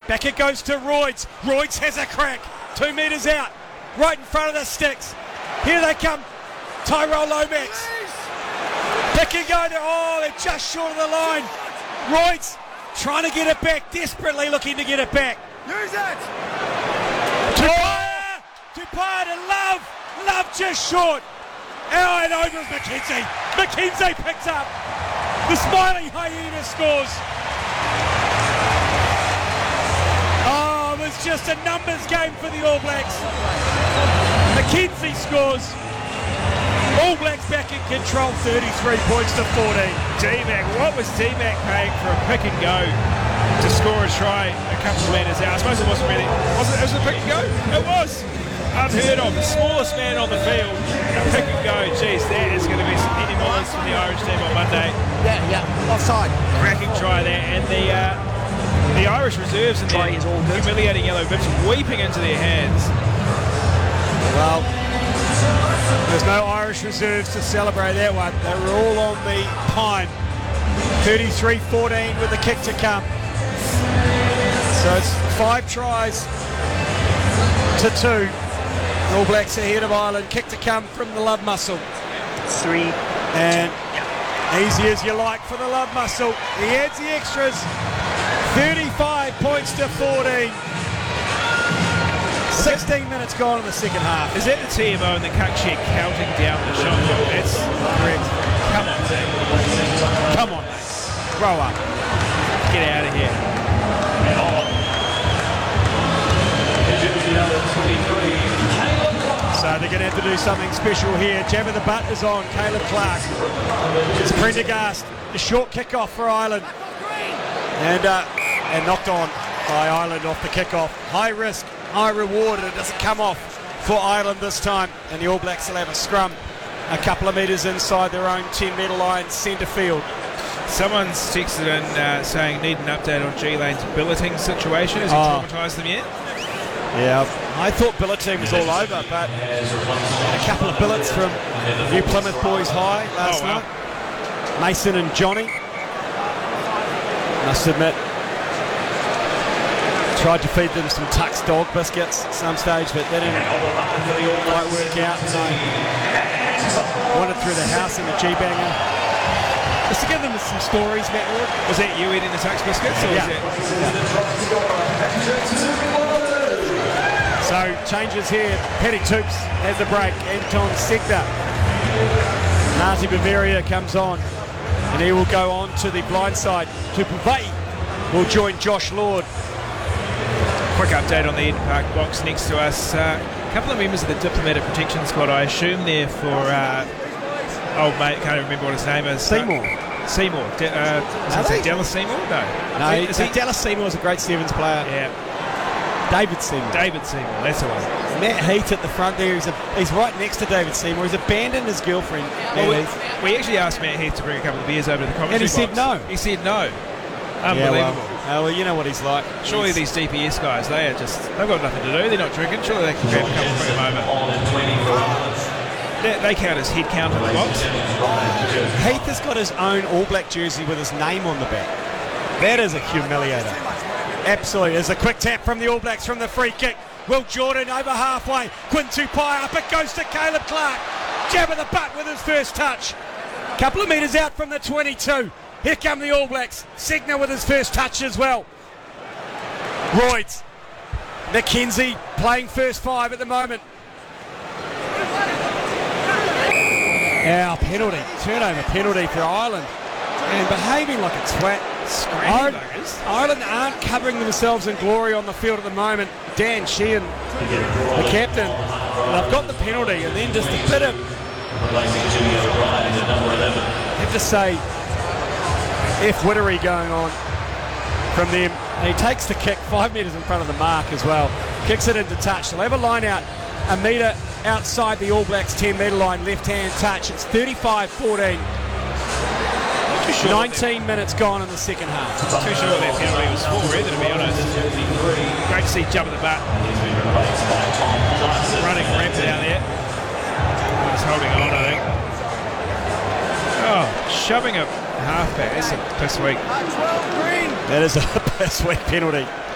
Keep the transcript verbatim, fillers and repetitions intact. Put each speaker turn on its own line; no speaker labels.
Back it goes to Royds. Royds has a crack. Two metres out. Right in front of the sticks. Here they come. Tyrell Lomax. Pick and go. They're, oh, they're just short of the line. Royds trying to get it back. Desperately looking to get it back.
Use it.
Tupaia. Tupaia to Love. Love just short. Oh, and over McKenzie. McKenzie picks up. The Smiling Hyena scores. Oh, it was just a numbers game for the All Blacks. McKenzie scores. All Blacks back in control, thirty-three points to fourteen.
D-Mac, what was D-Mac paying for a pick and go to score a try a couple of metres out? I suppose it wasn't really, was it, it was a pick and go? It was. Unheard of. The smallest man on the field, a pick and go. Geez, that is going to be some heavy moments from the Irish team on Monday.
Yeah, yeah, offside.
Cracking try there, and the uh, the Irish reserves in their humiliating yellow bibs weeping into their hands.
Well, there's no Irish reserves to celebrate that one. They were all on the pine. thirty-three fourteen with the kick to come. So it's five tries to two. All Blacks ahead of Ireland. Kick to come from the Love Muscle.
Three.
And easy as you like for the Love Muscle. He adds the extras. thirty-five points to fourteen. sixteen minutes gone in the second half.
Is that the T M O and the cuck shed counting down the shot clock? That's correct. Come on, mate. Come on, mate. Grow up. Get out of here.
So they're going to have to do something special here. Jab of the butt is on. Caleb Clark. It's Prendergast. A short kick-off for Ireland. And, uh, and knocked on by Ireland off the kick-off. High risk, high reward, and it doesn't come off for Ireland this time. And the All Blacks will have a scrum a couple of metres inside their own ten-metre line, centre field.
Someone's texted in uh, saying need an update on G-Lane's billeting situation. Has he
Oh.
traumatised them yet?
Yeah, I thought billeting was all over, but a couple of billets from New Plymouth Boys High last
Oh, wow.
night. Mason and Johnny. Must admit, tried to feed them some Tux dog biscuits at some stage, but that didn't quite work out. So wandered through the house in the G-Banger. Just to give them some stories, Matt Ward.
Was that you eating the Tux biscuits? Or
Yeah.
was that...
So changes here. Petty Toops has the break. Anton Segda. Marty Bavaria comes on. And he will go on to the blind side. Tupuvai will join Josh Lord.
Quick update on the Eden Park box next to us. Uh, a couple of members of the Diplomatic Protection Squad, I assume they're for uh, old mate, can't even remember what his name is.
Seymour.
Uh, Seymour. De- uh, is
Are
it
they?
Dallas Seymour? No.
No,
is,
he,
he?
Dallas Seymour was a great Sevens player.
Yeah.
David Seymour.
David Seymour, that's the one.
Matt Heath at the front there. He's, a, he's right next to David Seymour. He's abandoned his girlfriend.
Well,
Matt
we,
Heath.
we actually asked Matt Heath to bring a couple of beers over to the commentary
And he said
box.
no.
He said no.
Yeah,
Unbelievable.
well, uh, well, you know what he's like.
Surely
He's-
these D P S guys, they are just, they've got nothing to do, they're not drinking. Surely they can grab a couple for a moment. They, they count as head count in the box.
Heath has got his own All Black jersey with his name on the back. That is a humiliator. Absolutely. There's a quick tap from the All Blacks from the free kick. Will Jordan over halfway. Quinn Tupaia up it goes to Caleb Clark. Jab of the butt with his first touch. Couple of metres out from the twenty-two. Here come the All Blacks. Segner with his first touch as well. Royds. McKenzie playing first five at the moment. Our penalty. Turnover penalty for Ireland. And behaving like a twat. Ireland, Ireland aren't covering themselves in glory on the field at the moment. Dan Sheehan, the captain, they've got the penalty, and then just a bit of, I have to say, F Wittery going on from them. And he takes the kick five metres in front of the mark as well. Kicks it into touch. They'll have a line out a metre outside the All Blacks ten metre line, left hand touch. It's thirty-five fourteen.
Sure
nineteen minutes gone in the second half.
Too sure that penalty was for either, to be honest. Great to see jump at the butt. Running rampant out there. He's holding on, I think. Oh, shoving a halfback. That's a piss weak.
That is a piss weak penalty.